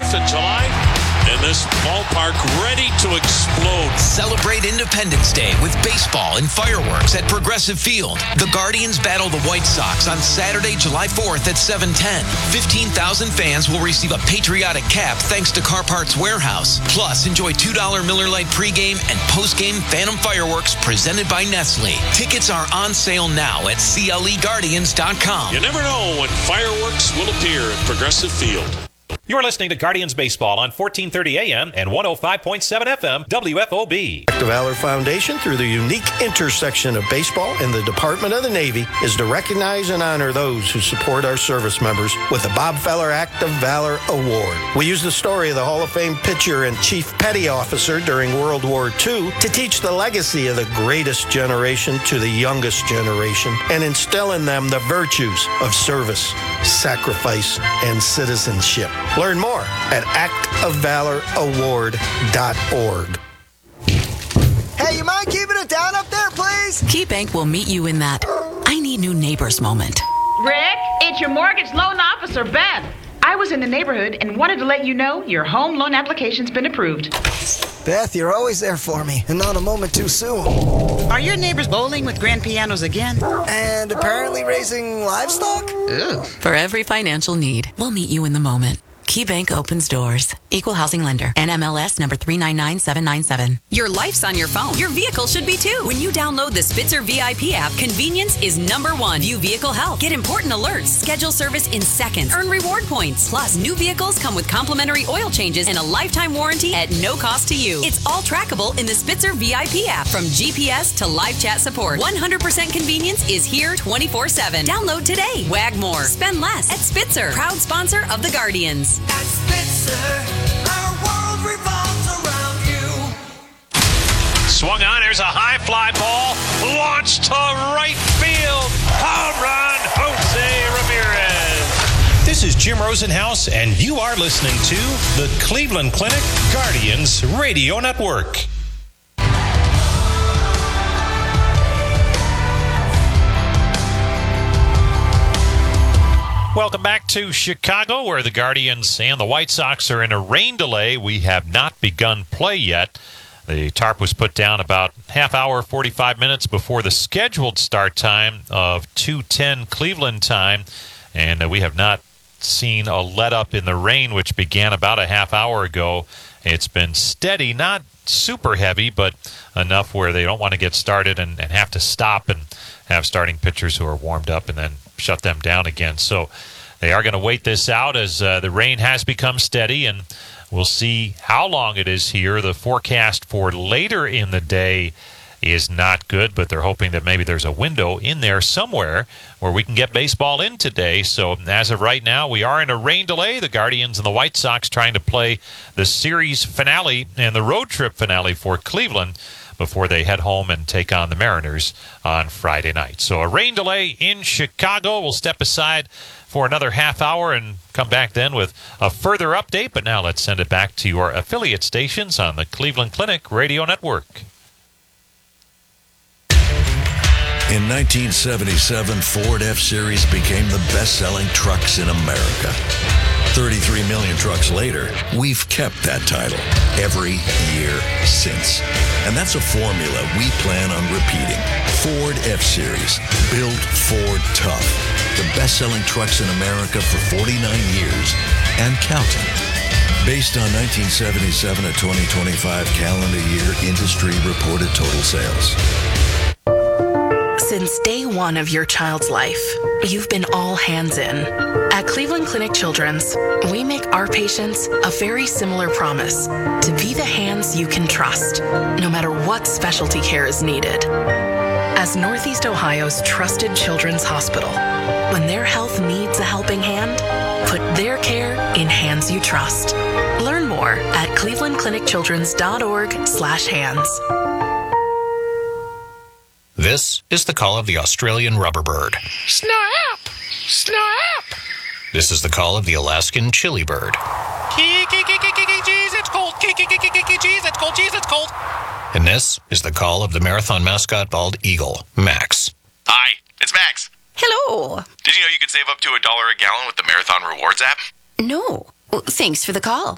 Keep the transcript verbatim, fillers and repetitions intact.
fourth of July, and this ballpark ready to explode. Celebrate Independence Day with baseball and fireworks at Progressive Field. The Guardians battle the White Sox on Saturday, July fourth at seven ten. fifteen thousand fans will receive a patriotic cap thanks to Car Parts Warehouse. Plus, enjoy two dollars Miller Lite pregame and postgame Phantom fireworks presented by Nestle. Tickets are on sale now at C L E Guardians dot com. You never know when fireworks will appear at Progressive Field. You're listening to Guardians Baseball on fourteen thirty A M and one oh five point seven F M W F O B. The Valor Foundation, through the unique intersection of baseball and the Department of the Navy, is to recognize and honor those who support our service members with the Bob Feller Act of Valor Award. We use the story of the Hall of Fame pitcher and chief petty officer during World War Two to teach the legacy of the greatest generation to the youngest generation and instill in them the virtues of service, sacrifice, and citizenship. Learn more at act of valor award dot org. Hey, you mind keeping it down up there, please? KeyBank will meet you in that I need new neighbors moment. Rick, it's your mortgage loan officer, Beth. I was in the neighborhood and wanted to let you know your home loan application's been approved. Beth, you're always there for me, and not a moment too soon. Are your neighbors bowling with grand pianos again? And apparently raising livestock? Ew. For every financial need, we'll meet you in the moment. KeyBank opens doors. Equal housing lender. N M L S number three nine nine seven nine seven. Your life's on your phone. Your vehicle should be too. When you download the Spitzer V I P app, convenience is number one. View vehicle health. Get important alerts. Schedule service in seconds. Earn reward points. Plus, new vehicles come with complimentary oil changes and a lifetime warranty at no cost to you. It's all trackable in the Spitzer V I P app. From G P S to live chat support, one hundred percent convenience is here twenty-four seven. Download today. Wag more. Spend less at Spitzer. Proud sponsor of the Guardians. At Spitzer, our world revolves around you. Swung on, there's a high fly ball, launched to right field. Home run, Jose Ramirez. This is Jim Rosenhaus, and you are listening to the Cleveland Clinic Guardians Radio Network. Welcome back to Chicago, where the Guardians and the White Sox are in a rain delay. We have not begun play yet. The tarp was put down about half hour, forty-five minutes before the scheduled start time of two ten Cleveland time, and uh, we have not seen a let-up in the rain, which began about a half hour ago. It's been steady, not super heavy, but enough where they don't want to get started and, and have to stop and have starting pitchers who are warmed up and then shut them down again. So they are going to wait this out as uh, the rain has become steady, and we'll see how long it is here. The forecast for later in the day is not good, but they're hoping that maybe there's a window in there somewhere where we can get baseball in today. So as of right now, we are in a rain delay. The Guardians and the White Sox trying to play the series finale and the road trip finale for Cleveland before they head home and take on the Mariners on Friday night. So a rain delay in Chicago. We'll step aside for another half hour and come back then with a further update. But now let's send it back to your affiliate stations on the Cleveland Clinic Radio Network. In nineteen seventy-seven, Ford F-Series became the best-selling trucks in America. thirty-three million trucks later, we've kept that title every year since. And that's a formula we plan on repeating. Ford F-Series, built Ford tough. The best-selling trucks in America for forty-nine years and counting. Based on nineteen seventy-seven to twenty twenty-five calendar year industry reported total sales. Since day one of your child's life, you've been all hands in. At Cleveland Clinic Children's, we make our patients a very similar promise to be the hands you can trust, no matter what specialty care is needed. As Northeast Ohio's trusted children's hospital, when their health needs a helping hand, put their care in hands you trust. Learn more at cleveland clinic children's dot org slash hands. This is the call of the Australian rubberbird. Snap! Snap! This is the call of the Alaskan chili bird. Jeez, it's cold. Jeez, it's cold. Jeez, it's cold. And this is the call of the marathon mascot bald eagle, Max. Hi, it's Max. Hello. Did you know you could save up to a dollar a gallon with the Marathon Rewards app? No. Thanks for the call.